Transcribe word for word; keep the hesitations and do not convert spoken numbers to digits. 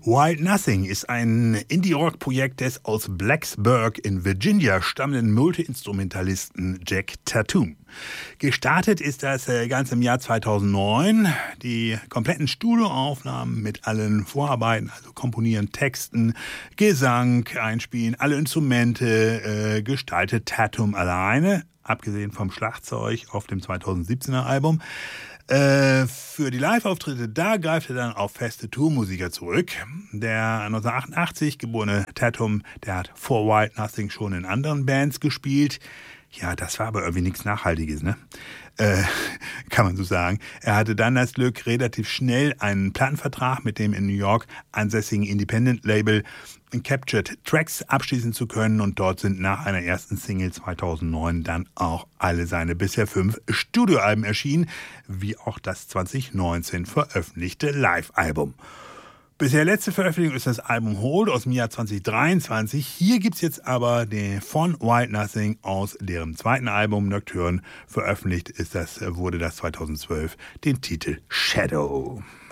Wild Nothing ist ein Indie-Rock-Projekt des aus Blacksburg in Virginia stammenden Multi-Instrumentalisten Jack Tatum. Gestartet ist das Ganze im Jahr zweitausendneun. Die kompletten Studioaufnahmen mit allen Vorarbeiten, also Komponieren, Texten, Gesang, Einspielen, alle Instrumente äh, gestaltet Tatum alleine, abgesehen vom Schlagzeug auf dem zweitausendsiebzehner Album. Äh, für die Live-Auftritte, da greift er dann auf feste Tourmusiker zurück. Der neunzehnhundertachtundachtzig geborene Tatum, der hat vor Wild Nothing schon in anderen Bands gespielt. Ja, das war aber irgendwie nichts Nachhaltiges, ne? Äh, kann man so sagen. Er hatte dann das Glück, relativ schnell einen Plattenvertrag mit dem in New York ansässigen Independent-Label Captured Tracks abschließen zu können, und dort sind nach einer ersten Single zweitausendneun dann auch alle seine bisher fünf Studioalben erschienen, wie auch das zweitausendneunzehn veröffentlichte Live-Album. Bisher letzte Veröffentlichung ist das Album Hold aus dem Jahr zweitausenddreiundzwanzig. Hier gibt's jetzt aber den von Wild Nothing aus deren zweiten Album Nocturne. Veröffentlicht ist das, wurde das zweitausendzwölf, den Titel Shadow.